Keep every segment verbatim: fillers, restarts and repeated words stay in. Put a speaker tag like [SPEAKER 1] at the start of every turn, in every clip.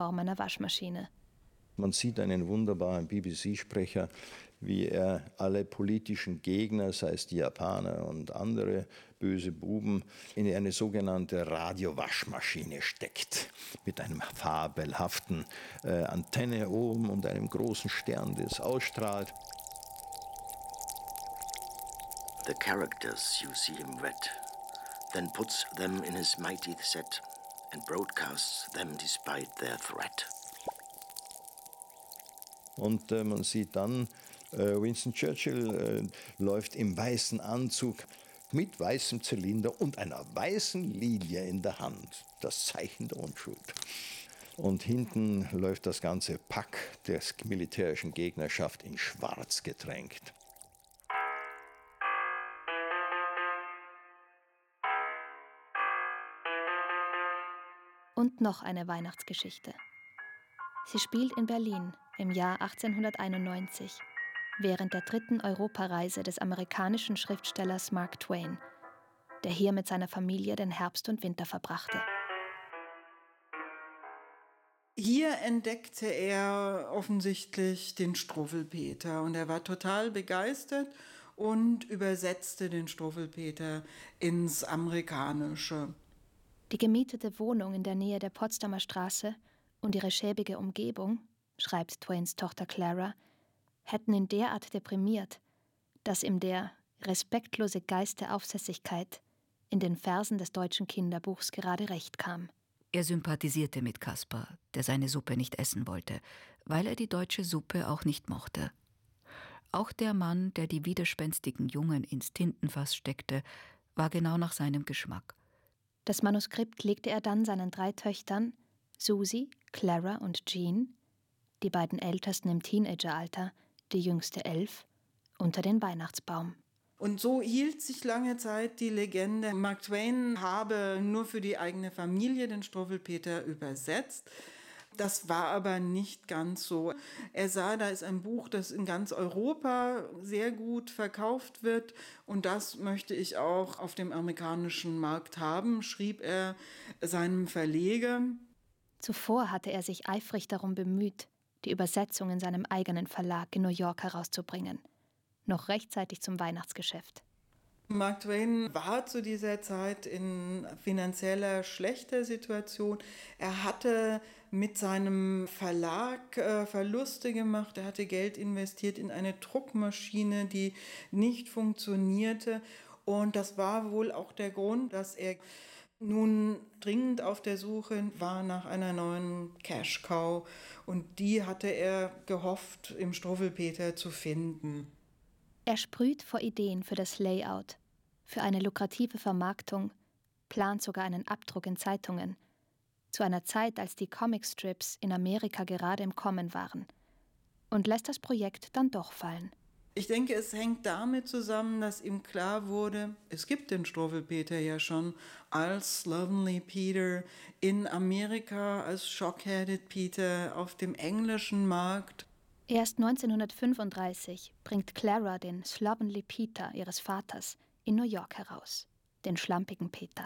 [SPEAKER 1] Form einer Waschmaschine.
[SPEAKER 2] Man sieht einen wunderbaren B B C-Sprecher, wie er alle politischen Gegner, sei es die Japaner und andere böse Buben, in eine sogenannte Radiowaschmaschine steckt. Mit einem fabelhaften äh, Antenne oben und einem großen Stern, das ausstrahlt.
[SPEAKER 3] The characters you see him read, then puts them in his mighty set and broadcasts them despite their threat.
[SPEAKER 2] Und äh, man sieht dann, äh, Winston Churchill äh, läuft im weißen Anzug mit weißem Zylinder und einer weißen Lilie in der Hand. Das Zeichen der Unschuld. Und hinten läuft das ganze Pack der militärischen Gegnerschaft in schwarz getränkt.
[SPEAKER 1] Und noch eine Weihnachtsgeschichte. Sie spielt in Berlin im Jahr achtzehnhunderteinundneunzig, während der dritten Europareise des amerikanischen Schriftstellers Mark Twain, der hier mit seiner Familie den Herbst und Winter verbrachte.
[SPEAKER 4] Hier entdeckte er offensichtlich den Struwwelpeter und er war total begeistert und übersetzte den Struwwelpeter ins Amerikanische.
[SPEAKER 1] Die gemietete Wohnung in der Nähe der Potsdamer Straße und ihre schäbige Umgebung, schreibt Twains Tochter Clara, hätten ihn derart deprimiert, dass ihm der respektlose Geist der Aufsässigkeit in den Versen des deutschen Kinderbuchs gerade recht kam.
[SPEAKER 5] Er sympathisierte mit Kaspar, der seine Suppe nicht essen wollte, weil er die deutsche Suppe auch nicht mochte. Auch der Mann, der die widerspenstigen Jungen ins Tintenfass steckte, war genau nach seinem Geschmack.
[SPEAKER 1] Das Manuskript legte er dann seinen drei Töchtern, Susie, Clara und Jean, die beiden ältesten im Teenageralter, die jüngste elf, unter den Weihnachtsbaum.
[SPEAKER 4] Und so hielt sich lange Zeit die Legende, Mark Twain habe nur für die eigene Familie den Struwwelpeter übersetzt. Das war aber nicht ganz so. Er sah, da ist ein Buch, das in ganz Europa sehr gut verkauft wird und das möchte ich auch auf dem amerikanischen Markt haben, schrieb er seinem Verleger.
[SPEAKER 1] Zuvor hatte er sich eifrig darum bemüht, die Übersetzung in seinem eigenen Verlag in New York herauszubringen. Noch rechtzeitig zum Weihnachtsgeschäft.
[SPEAKER 4] Mark Twain war zu dieser Zeit in finanzieller schlechter Situation. Er hatte mit seinem Verlag äh, Verluste gemacht. Er hatte Geld investiert in eine Druckmaschine, die nicht funktionierte. Und das war wohl auch der Grund, dass er nun dringend auf der Suche war nach einer neuen Cash-Cow. Und die hatte er gehofft, im Struwwelpeter zu finden.
[SPEAKER 1] Er sprüht vor Ideen für das Layout, für eine lukrative Vermarktung, plant sogar einen Abdruck in Zeitungen, zu einer Zeit, als die Comicstrips in Amerika gerade im Kommen waren, und lässt das Projekt dann doch fallen.
[SPEAKER 4] Ich denke, es hängt damit zusammen, dass ihm klar wurde, es gibt den Struwwelpeter ja schon als Slovenly Peter in Amerika, als Shock-Headed Peter auf dem englischen Markt.
[SPEAKER 1] Erst neunzehnhundertfünfunddreißig bringt Clara den Slovenly Peter ihres Vaters in New York heraus, den schlampigen Peter.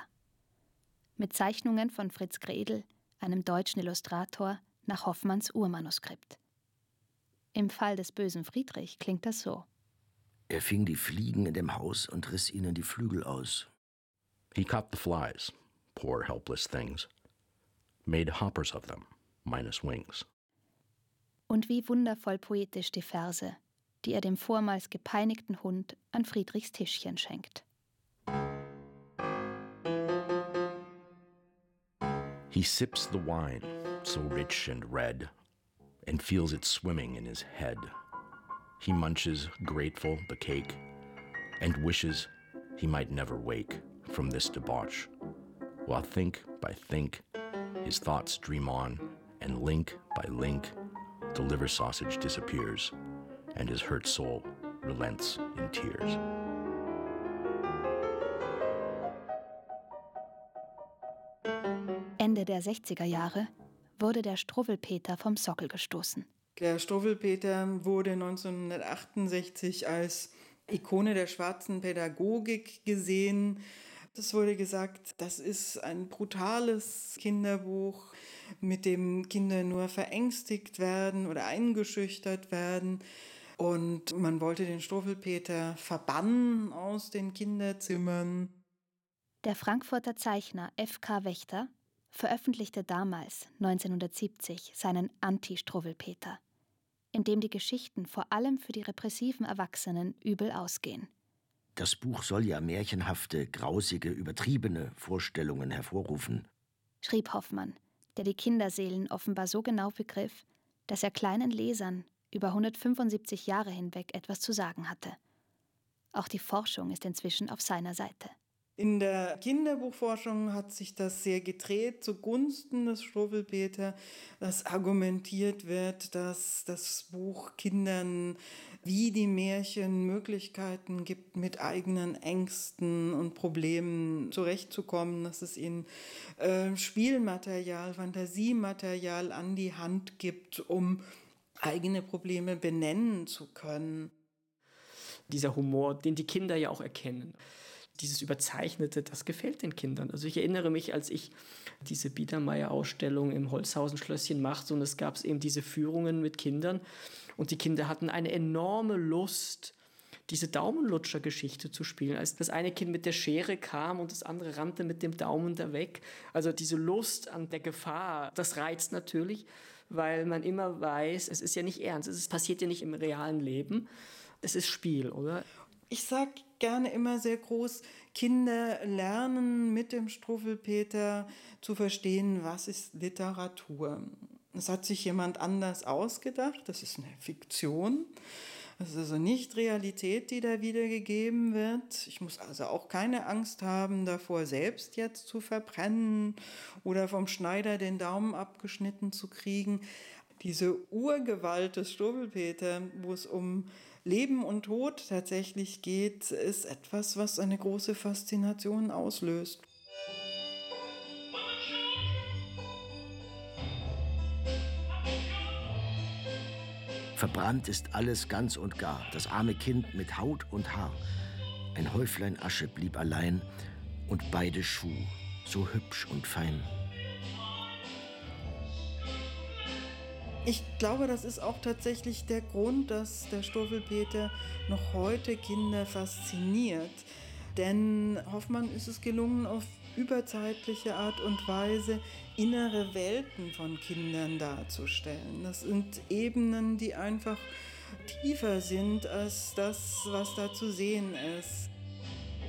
[SPEAKER 1] Mit Zeichnungen von Fritz Gredl, einem deutschen Illustrator, nach Hoffmanns Urmanuskript. Im Fall des bösen Friedrich klingt das so.
[SPEAKER 3] Er fing die Fliegen in dem Haus und riss ihnen die Flügel aus.
[SPEAKER 6] He caught the flies, poor helpless things, made hoppers of them, minus wings.
[SPEAKER 1] Und wie wundervoll poetisch die Verse, die er dem vormals gepeinigten Hund an Friedrichs Tischchen schenkt.
[SPEAKER 6] He sips the wine, so rich and red, and feels it swimming in his head. He munches, grateful, the cake, and wishes he might never wake from this debauch, while think by think his thoughts dream on, and link by link the liver sausage disappears, and his hurt soul relents in tears.
[SPEAKER 1] Ende der sechziger Jahre wurde der Struwwelpeter vom Sockel gestoßen.
[SPEAKER 4] Der Struwwelpeter wurde neunzehnhundertachtundsechzig als Ikone der schwarzen Pädagogik gesehen. Es wurde gesagt, das ist ein brutales Kinderbuch, mit dem Kinder nur verängstigt werden oder eingeschüchtert werden. Und man wollte den Struwwelpeter verbannen aus den Kinderzimmern.
[SPEAKER 1] Der Frankfurter Zeichner F K Wächter veröffentlichte damals, neunzehnhundertsiebzig, seinen Anti-Struwwelpeter, in dem die Geschichten vor allem für die repressiven Erwachsenen übel ausgehen.
[SPEAKER 3] Das Buch soll ja märchenhafte, grausige, übertriebene Vorstellungen hervorrufen,
[SPEAKER 1] schrieb Hoffmann, der die Kinderseelen offenbar so genau begriff, dass er kleinen Lesern über hundertfünfundsiebzig Jahre hinweg etwas zu sagen hatte. Auch die Forschung ist inzwischen auf seiner Seite.
[SPEAKER 4] In der Kinderbuchforschung hat sich das sehr gedreht zugunsten des Struwwelpeter, dass argumentiert wird, dass das Buch Kindern wie die Märchen Möglichkeiten gibt, mit eigenen Ängsten und Problemen zurechtzukommen, dass es ihnen äh, Spielmaterial, Fantasiematerial an die Hand gibt, um eigene Probleme benennen zu können.
[SPEAKER 7] Dieser Humor, den die Kinder ja auch erkennen. Dieses Überzeichnete, das gefällt den Kindern. Also ich erinnere mich, als ich diese Biedermeier-Ausstellung im Holzhausen-Schlösschen machte und es gab eben diese Führungen mit Kindern und die Kinder hatten eine enorme Lust, diese Daumenlutscher-Geschichte zu spielen. Als das eine Kind mit der Schere kam und das andere rannte mit dem Daumen da weg. Also diese Lust an der Gefahr, das reizt natürlich, weil man immer weiß, es ist ja nicht ernst, es passiert ja nicht im realen Leben, es ist Spiel, oder?
[SPEAKER 4] Ich sage gerne immer sehr groß, Kinder lernen mit dem Struwwelpeter zu verstehen, was ist Literatur. Das hat sich jemand anders ausgedacht, das ist eine Fiktion. Das ist also nicht Realität, die da wiedergegeben wird. Ich muss also auch keine Angst haben, davor selbst jetzt zu verbrennen oder vom Schneider den Daumen abgeschnitten zu kriegen. Diese Urgewalt des Struwwelpeter, wo es um Leben und Tod tatsächlich geht, ist etwas, was eine große Faszination auslöst.
[SPEAKER 3] Verbrannt ist alles ganz und gar, das arme Kind mit Haut und Haar. Ein Häuflein Asche blieb allein und beide Schuh, so hübsch und fein.
[SPEAKER 4] Ich glaube, das ist auch tatsächlich der Grund, dass der Struwwelpeter noch heute Kinder fasziniert. Denn Hoffmann ist es gelungen, auf überzeitliche Art und Weise innere Welten von Kindern darzustellen. Das sind Ebenen, die einfach tiefer sind als das, was da zu sehen ist.